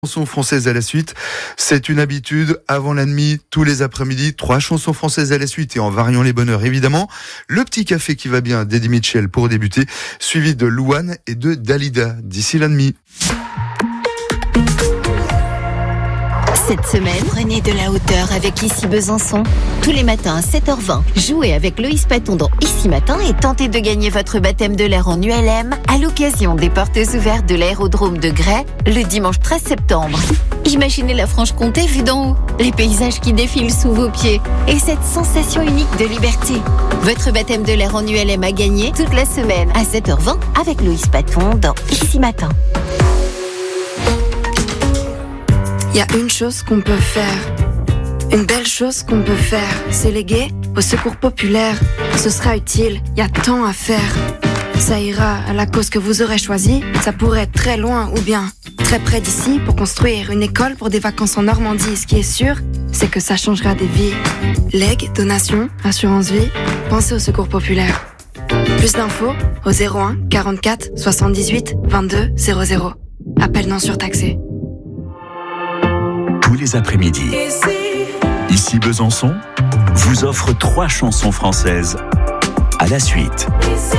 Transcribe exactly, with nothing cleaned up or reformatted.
Chansons françaises à la suite, c'est une habitude. Avant la nuit, tous les après-midi, trois chansons françaises à la suite et en variant les bonheurs évidemment. Le petit café qui va bien d'Eddie Mitchell pour débuter, suivi de Louane et de Dalida d'ici la nuit. Cette semaine, prenez de la hauteur avec Ici Besançon. Tous les matins à sept heures vingt, jouez avec Loïs Paton dans Ici Matin et tentez de gagner votre baptême de l'air en U L M à l'occasion des portes ouvertes de l'aérodrome de Gray le dimanche treize septembre. Imaginez la Franche-Comté vue d'en haut, les paysages qui défilent sous vos pieds et cette sensation unique de liberté. Votre baptême de l'air en U L M à gagner toute la semaine à sept heures vingt avec Loïs Paton dans Ici Matin. Il y a une chose qu'on peut faire, une belle chose qu'on peut faire, c'est léguer au secours populaire. Ce sera utile, il y a tant à faire. Ça ira à la cause que vous aurez choisie, ça pourrait être très loin ou bien très près d'ici pour construire une école pour des vacances en Normandie. Ce qui est sûr, c'est que ça changera des vies. Legs, donations, assurance vie, pensez au secours populaire. Plus d'infos au zéro un quarante-quatre soixante-dix-huit vingt-deux zéro zéro. Appel non surtaxé. Tous les après-midi, Ici Besançon vous offre trois chansons françaises à la suite.